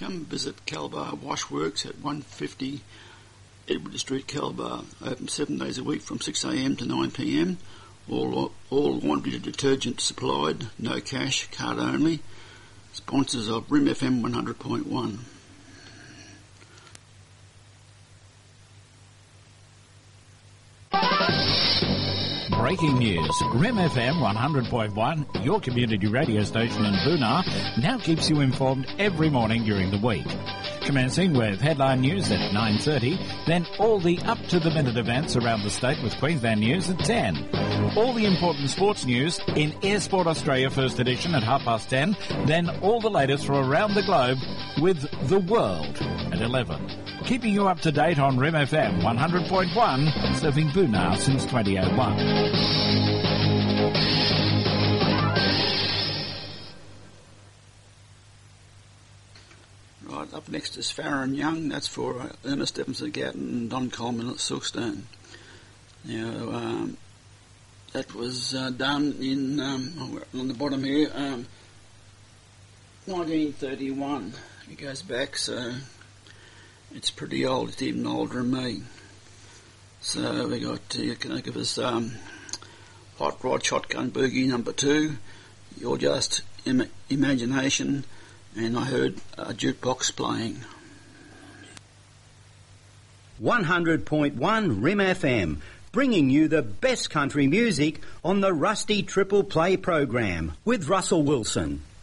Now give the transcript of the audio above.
come visit Calabar Washworks at 150 Edward Street, Calabar. Open 7 days a week from 6 a.m. to 9 p.m. All laundry detergent supplied, no cash, card only. Sponsors of Rim FM 100.1. Breaking news. Rim FM 100.1, your community radio station in Boonah, now keeps you informed every morning during the week. Commencing with headline news at 9:30, then all the up-to-the-minute events around the state with Queensland News at 10. All the important sports news in Air Sport Australia First Edition at 10:30, then all the latest from around the globe with The World at 11. Keeping you up to date on Rim FM 100.1, serving Boonah since 2001. Right, up next is Farron Young. That's for Irma Stephenson Gatton and Don Coleman at Silkstone. Now, that was done in, on the bottom here, 1931. It goes back, so it's pretty old. It's even older than me. So we got, can I give us Hot Rod Shotgun Boogie number 2, You're Just Imagination, and I heard a jukebox playing. 100.1 Rim FM, bringing you the best country music on the Rusty Triple Play program with Russell Wilson.